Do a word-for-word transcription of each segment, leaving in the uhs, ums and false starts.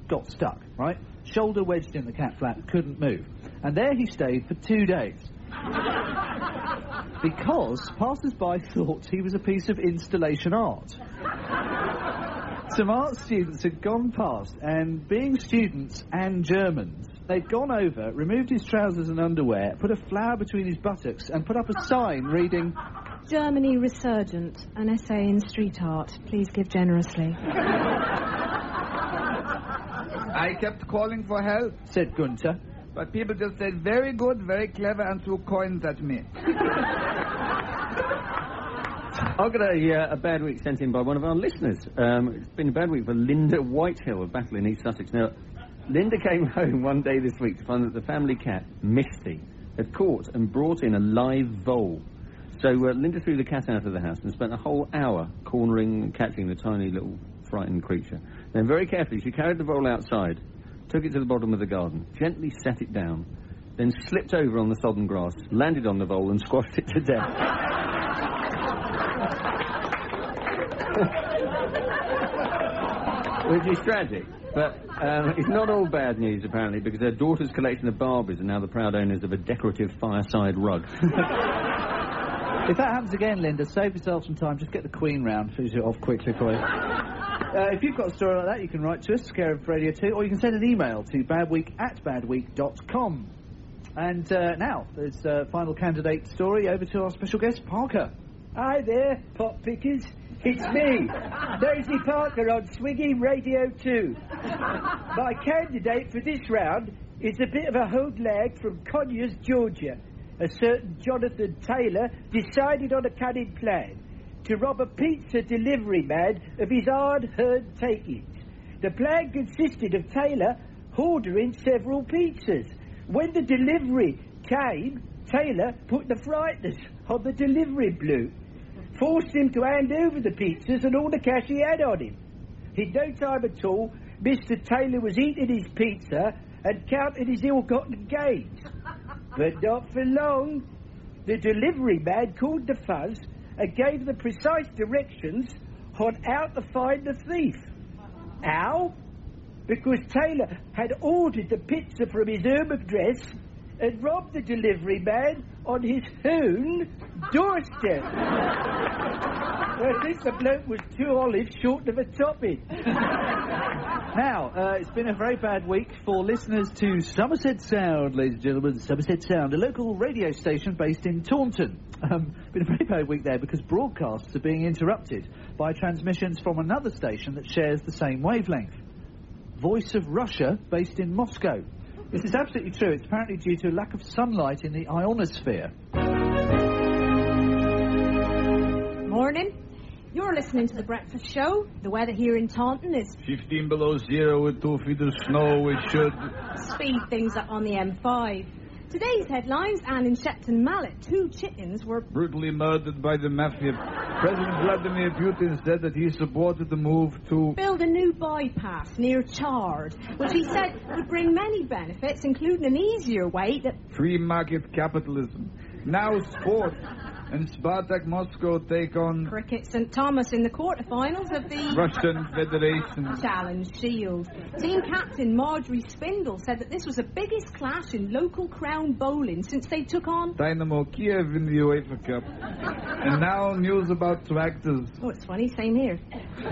got stuck, right? Shoulder wedged in the cat flap, couldn't move. And there he stayed for two days. Because passers-by thought he was a piece of installation art. Some art students had gone past, and being students and Germans, they'd gone over, removed his trousers and underwear, put a flower between his buttocks, and put up a sign reading... Germany Resurgent, an essay in street art. Please give generously. I kept calling for help, said Gunther. But people just said, very good, very clever, and threw coins at me. I've got a, uh, a bad week sent in by one of our listeners. Um, it's been a bad week for Linda Whitehill of Battle in East Sussex. Now, Linda came home one day this week to find that the family cat, Misty, had caught and brought in a live vole. So uh, Linda threw the cat out of the house and spent a whole hour cornering and catching the tiny little frightened creature. Then very carefully she carried the vole outside, took it to the bottom of the garden, gently set it down, then slipped over on the sodden grass, landed on the vole and squashed it to death. Which is tragic, but um, it's not all bad news, apparently, because her daughter's collection of Barbies are now the proud owners of a decorative fireside rug. If that happens again, Linda, save yourself some time. Just get the Queen round, finish it off quickly for you. Uh, if you've got a story like that, you can write to us, Scare of Radio two, or you can send an email to badweek at badweek dot com. And uh, now, there's a uh, final candidate story. Over to our special guest, Parker. Hi there, pop pickers. It's me, Daisy Parker on Swiggy Radio two. My candidate for this round is a bit of a hoodlag from Conyers, Georgia. A certain Jonathan Taylor decided on a cunning plan to rob a pizza delivery man of his hard-earned takings. The plan consisted of Taylor ordering several pizzas. When the delivery came, Taylor put the frighteners on the delivery bloke, forced him to hand over the pizzas and all the cash he had on him. In no time at all, Mister Taylor was eating his pizza and counting his ill-gotten gains. But not for long. The delivery man called the fuzz and gave the precise directions on how to find the thief. How? Because Taylor had ordered the pizza from his home address and robbed the delivery man on his own doorstep. Well, I think the bloke was two olives short of a topping. Now, uh, it's been a very bad week for listeners to Somerset Sound, ladies and gentlemen. Somerset Sound, a local radio station based in Taunton. Um, been a very bad week there because broadcasts are being interrupted by transmissions from another station that shares the same wavelength. Voice of Russia, based in Moscow. This is absolutely true. It's apparently due to a lack of sunlight in the ionosphere. Morning. You're listening to The Breakfast Show. The weather here in Taunton is... fifteen below zero with two feet of snow, which should... speed things up on the M five. Today's headlines, and in Shepton Mallet, two chickens were... brutally murdered by the mafia. President Vladimir Putin said that he supported the move to... build a new bypass near Chard, which he said would bring many benefits, including an easier way to... free market capitalism. Now sport. And Spartak Moscow take on... cricket Saint Thomas in the quarterfinals of the... Russian Federation Challenge Shield. Team captain Marjorie Spindle said that this was the biggest clash in local crown bowling since they took on... Dynamo Kiev in the UEFA Cup. And now news about tractors. Oh, it's funny, same here.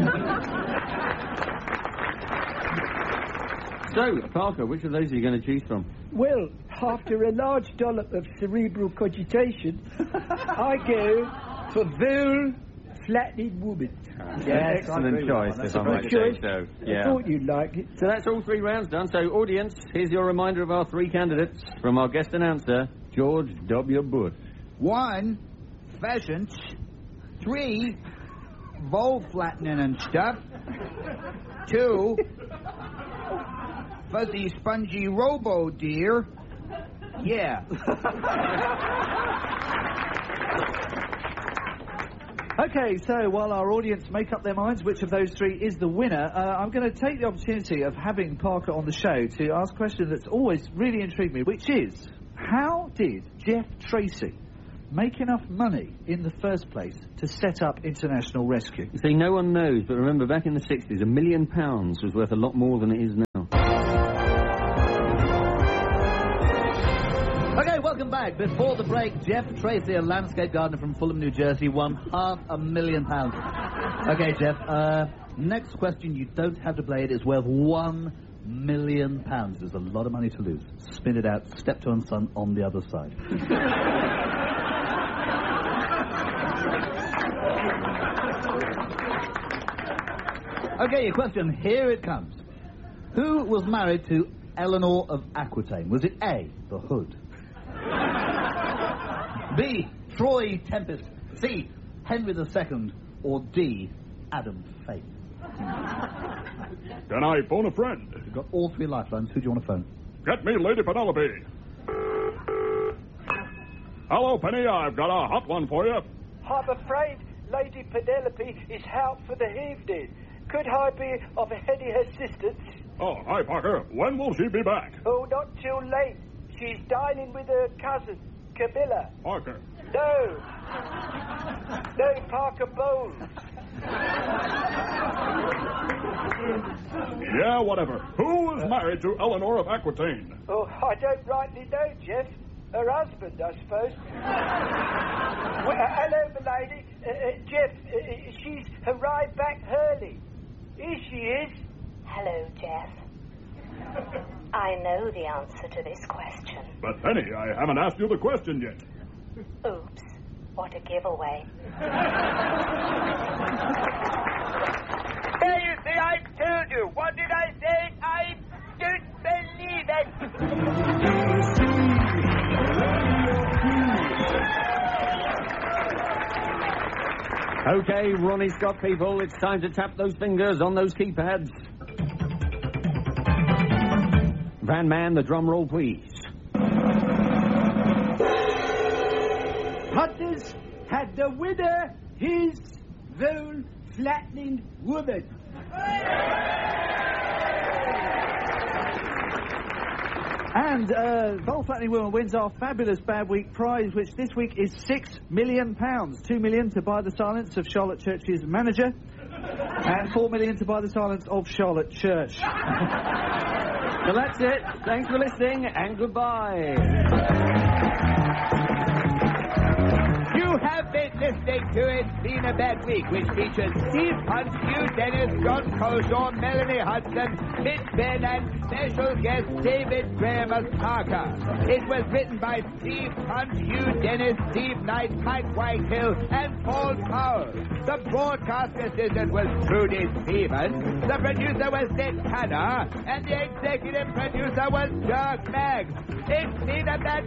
So, Parker, which of those are you going to choose from? Well, after a large dollop of cerebral cogitation, I go for Vole Flattening Woman. Yes, excellent choice, if I might say so. Yeah. I thought you'd like it. So that's all three rounds done. So, audience, here's your reminder of our three candidates from our guest announcer, George W. Bush. One, pheasants. Three, vole flattening and stuff. Two, fuzzy, spongy robo deer. Yeah. Okay, so while our audience make up their minds which of those three is the winner, uh, I'm going to take the opportunity of having Parker on the show to ask a question that's always really intrigued me, which is, how did Jeff Tracy make enough money in the first place to set up International Rescue? You see, no one knows, but remember, back in the sixties, a million pounds was worth a lot more than it is now. welcome back. Before the break, Jeff Tracy, a landscape gardener from Fulham, New Jersey, won half a million pounds. Okay, Jeff, uh, next question, you don't have to play it. It's worth one million pounds. There's a lot of money to lose. Spin it out, step to and son on the other side. Okay, your question, here it comes. Who was married to Eleanor of Aquitaine? Was it A, the Hood? B, Troy Tempest? C, Henry the Second? Or D, Adam Fate? Can I phone a friend? You've got all three lifelines. Who do you want to phone? Get me Lady Penelope. Hello, Penny. I've got a hot one for you. I'm afraid Lady Penelope is out for the evening. Could I be of any assistance? Oh, hi, Parker. When will she be back? Oh, not till late. She's dining with her cousin, Camilla. Parker. No. No, Parker Bowles. Yeah, whatever. Who was married to Eleanor of Aquitaine? Oh, I don't rightly know, Jeff. Her husband, I suppose. Well, uh, hello, my lady. Uh, uh, Jeff, uh, she's arrived back early. Here she is. Hello, Jeff. I know the answer to this question. But, Penny, I haven't asked you the question yet. Oops. What a giveaway. There you see, I told you. What did I say? I don't believe it. Okay, Ronnie Scott people, it's time to tap those fingers on those keypads. Van Man, the drum roll, please. Hunters had the winner, his Vole Flattening Woman. And uh, Vole Flattening Woman wins our fabulous Bad Week prize, which this week is six million pounds. Two million to buy the silence of Charlotte Church's manager, and four million to buy the silence of Charlotte Church. So that's it. Thanks for listening, and goodbye. You have been listening to It's Been a Bad Week, which features Steve Hunt, Hugh Dennis, John Coleshaw, Melanie Hudson, Mitch Ben, and special guest David Graham as Parker. It was written by Steve Hunt, Hugh Dennis, Steve Knight, Mike Whitehill, and Paul Powell. The broadcast assistant was Trudy Stevens. The producer was Nick Hanna, and the executive producer was Dirk Maggs. It's Been a Bad